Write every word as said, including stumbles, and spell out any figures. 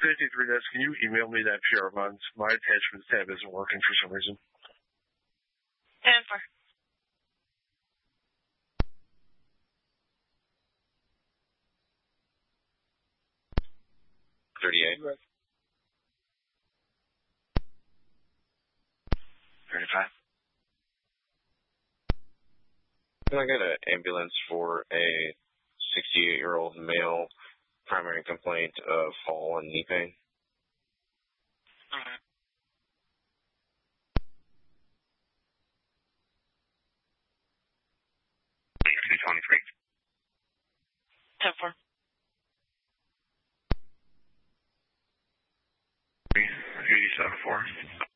fifty-three, that's, can you email me that P R of mine? My attachments tab isn't working for some reason. ten four. thirty-eight. thirty-five. Can I get an ambulance for a sixty-eight-year-old male, primary complaint of fall and knee pain? Okay. two twenty-three. ten four. eighty-seven four.